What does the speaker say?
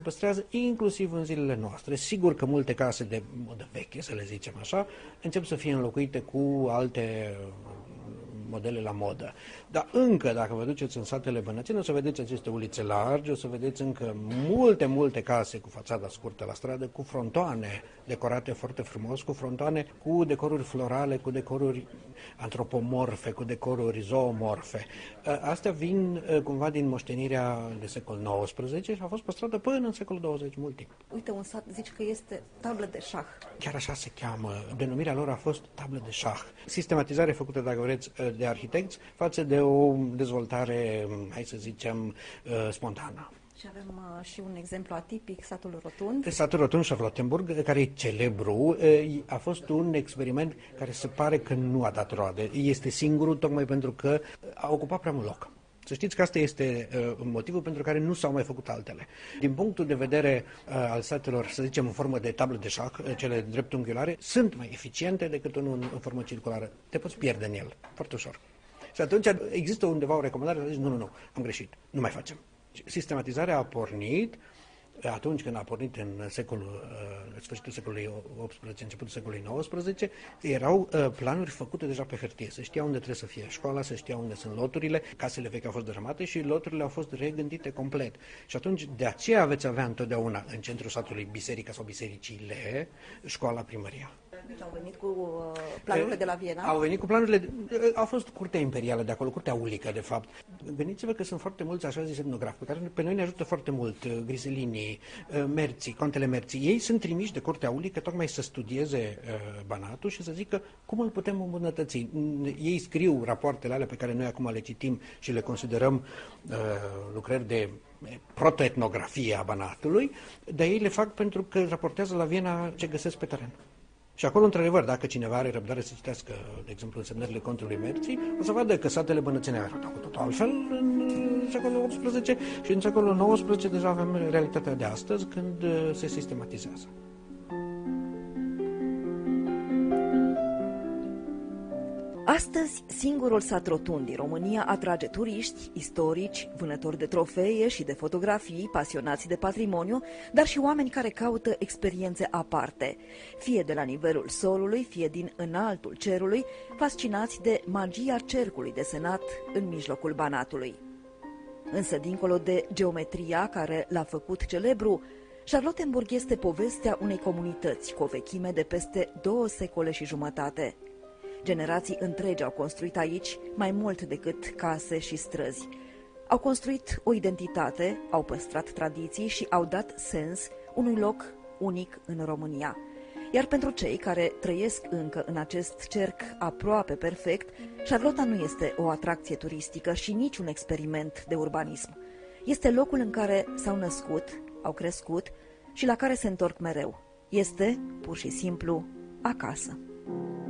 Păstrează inclusiv în zilele noastre. Sigur că multe case de modă veche, să le zicem așa, încep să fie înlocuite cu alte modele la modă. Dar încă, dacă vă duceți în satele bănățene, o să vedeți aceste ulițe largi, o să vedeți încă multe case cu fațada scurtă la stradă, cu frontoane decorate foarte frumos, cu frontoane cu decoruri florale, cu decoruri antropomorfe, cu decoruri zoomorfe. Astea vin cumva din moștenirea de secol XIX și a fost păstrată până în secolul 20, mult timp. Uite, un sat, zici că este tablă de șah. Chiar așa se cheamă. Denumirea lor a fost tablă de șah. Sistematizare făcută, dacă vreți, de arhitecți față de o dezvoltare, hai să zicem, spontană. Și avem și un exemplu atipic, satul rotund. Satul rotund Charlottenburg, care e celebru, a fost un experiment care se pare că nu a dat roade. Este singurul tocmai pentru că a ocupat prea mult loc. Să știți că asta este motivul pentru care nu s-au mai făcut altele. Din punctul de vedere al satelor, să zicem, în formă de tablă de șah, cele dreptunghiulare, sunt mai eficiente decât unul în formă circulară. Te poți pierde în el, foarte ușor. Și atunci există undeva o recomandare să zici, nu, am greșit, nu mai facem. Sistematizarea a pornit atunci când a pornit în sfârșitul secolului XVIII, începutul secolului XIX, erau planuri făcute deja pe hârtie. Se știa unde trebuie să fie școala, se știa unde sunt loturile, casele vechi au fost dărâmate și loturile au fost regândite complet. Și atunci de aceea veți avea întotdeauna în centrul satului biserica sau bisericile, școala, primăria. Deci au venit cu planurile de la Viena? Au venit cu planurile, au fost curtea imperială de acolo, curtea ulică, de fapt. Gândiți-vă că sunt foarte mulți așa zis etnografi, pe care pe noi ne ajută foarte mult, Griselinii, Merții, contele Merții. Ei sunt trimiși de curtea ulică tocmai să studieze Banatul și să zică cum îl putem îmbunătăți. Ei scriu rapoartele alea pe care noi acum le citim și le considerăm lucrări de protoetnografie a Banatului, dar ei le fac pentru că raportează la Viena ce găsesc pe teren. Și acolo, într-adevăr, dacă cineva are răbdare să citească, de exemplu, însemnările contului Merții, o să vadă că satele bănățene arătau cu totul altfel în secolul XVIII și în secolul XIX deja avem realitatea de astăzi, când se sistematizează. Astăzi, singurul sat rotund din România atrage turiști, istorici, vânători de trofee și de fotografii, pasionați de patrimoniu, dar și oameni care caută experiențe aparte, fie de la nivelul solului, fie din înaltul cerului, fascinați de magia cercului desenat în mijlocul Banatului. Însă, dincolo de geometria care l-a făcut celebru, Charlottenburg este povestea unei comunități cu o vechime de peste 2 secole și jumătate. Generații întregi au construit aici mai mult decât case și străzi. Au construit o identitate, au păstrat tradiții și au dat sens unui loc unic în România. Iar pentru cei care trăiesc încă în acest cerc aproape perfect, Charlotta nu este o atracție turistică și nici un experiment de urbanism. Este locul în care s-au născut, au crescut și la care se întorc mereu. Este, pur și simplu, acasă.